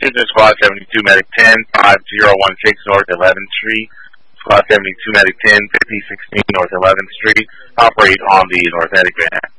Houston, Squad 72, Medic 10, 5016 North 11th Street. Squad 72, Medic 10, 5016 North 11th Street. Operate on the North Attic van.